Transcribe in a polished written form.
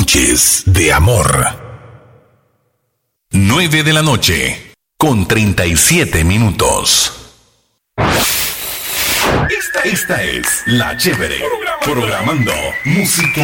Noches de amor. 9 de la noche, con 37 minutos. Esta es La Chévere, programando música